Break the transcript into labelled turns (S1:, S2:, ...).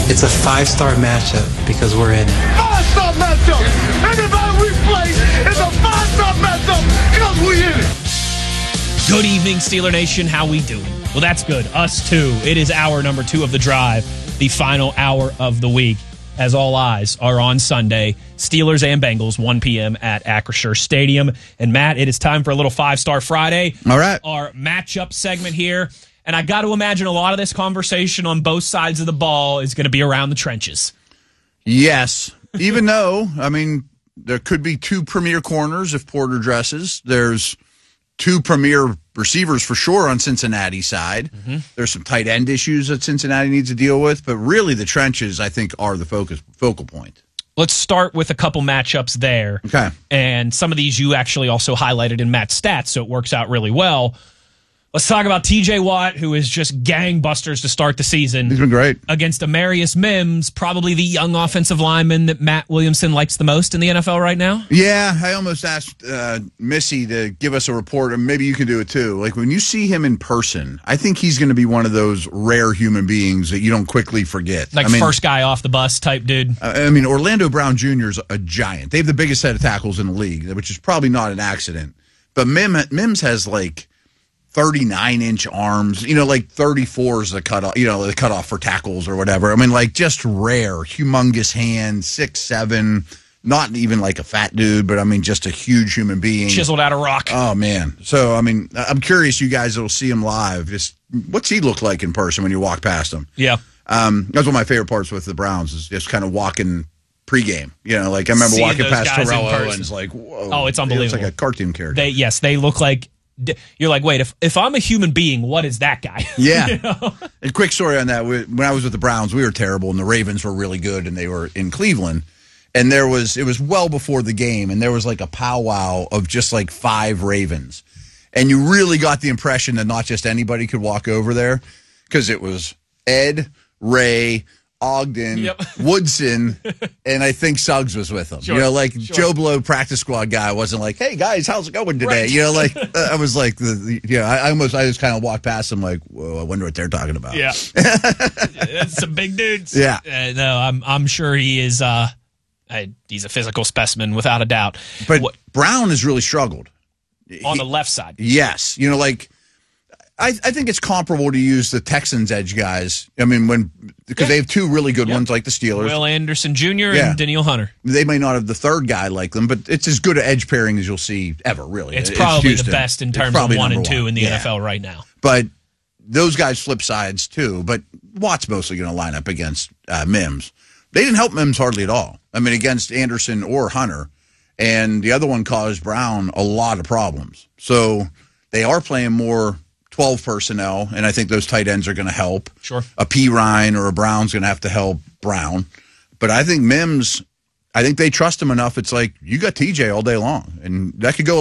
S1: It's a five-star matchup because we're in it.
S2: Five-star matchup! Everybody we play is a five-star matchup because we in it!
S3: Good evening, Steeler Nation. How we doing? Well, that's good. Us too. It is hour number 2 of the drive, the final hour of the week, as all eyes are on Sunday. Steelers and Bengals, 1 p.m. at Acrisure Stadium. And Matt, it is time for a little 5-Star Friday.
S4: All right.
S3: Our matchup segment here. And I got to imagine a lot of this conversation on both sides of the ball is going to be around the trenches.
S4: Yes. Even though, I mean, there could be 2 premier corners if Porter dresses. There's 2 premier receivers for sure on Cincinnati's side. Mm-hmm. There's some tight end issues that Cincinnati needs to deal with. But really the trenches, I think, are the focal point.
S3: Let's start with a couple matchups there.
S4: Okay.
S3: And some of these you actually also highlighted in Matt's stats, so it works out really well. Let's talk about T.J. Watt, who is just gangbusters to start the season.
S4: He's been great.
S3: Against Amarius Mims, probably the young offensive lineman that Matt Williamson likes the most in the NFL right now.
S4: Yeah, I almost asked Missy to give us a report, and maybe you can do it too. Like, when you see him in person, I think he's going to be one of those rare human beings that you don't quickly forget.
S3: Like, first guy off the bus type dude.
S4: I mean, Orlando Brown Jr. is a giant. They have the biggest set of tackles in the league, which is probably not an accident. But Mims has, like, 39-inch arms, like 34 is the cutoff, the cutoff for tackles or whatever. I mean, like, just rare, humongous hands, 6'7", not even like a fat dude, but I mean, just a huge human being.
S3: Chiseled out of rock.
S4: Oh, man. So, I mean, I'm curious, you guys that'll see him live. Just what's he look like in person when you walk past him?
S3: Yeah.
S4: That's one of my favorite parts with the Browns is just kind of walking pregame. Like, I remember
S3: seeing
S4: walking past
S3: Torello
S4: and it's like, whoa.
S3: Oh, it's unbelievable.
S4: It's like a cartoon character.
S3: They look like. You're like, wait, if I'm a human being, what is that guy?
S4: Yeah. A quick story on that. When I was with the Browns, we were terrible, and the Ravens were really good, and they were in Cleveland. And it was well before the game, and there was like a powwow of just like 5 Ravens. And you really got the impression that not just anybody could walk over there, because it was Ed, Ray, Ogden, Woodson, and I think Suggs was with them.
S3: Sure,
S4: Joe Blow practice squad guy wasn't like, "Hey guys, how's it going today?"
S3: Right.
S4: I was like, I just kind of walked past them like, "Whoa, I wonder what they're talking about."
S3: Yeah, that's some big dudes.
S4: Yeah,
S3: no, I'm sure he is. He's a physical specimen without a doubt.
S4: But Brown has really struggled
S3: on the left side.
S4: Yes, I think it's comparable to use the Texans edge guys. I mean, because they have 2 really good ones like the Steelers.
S3: Will Anderson Jr. and Danielle Hunter.
S4: They may not have the third guy like them, but it's as good an edge pairing as you'll see ever, really.
S3: It's probably the best in terms of 1 and 2 in the NFL right now.
S4: But those guys flip sides too. But Watt's mostly going to line up against Mims. They didn't help Mims hardly at all. I mean, against Anderson or Hunter. And the other one caused Brown a lot of problems. So they are playing more 12 personnel, and I think those tight ends are going to help.
S3: Sure.
S4: A P. Ryan or a Brown's going to have to help Brown. But I think Mims, I think they trust him enough. It's like, you got TJ all day long, and that could go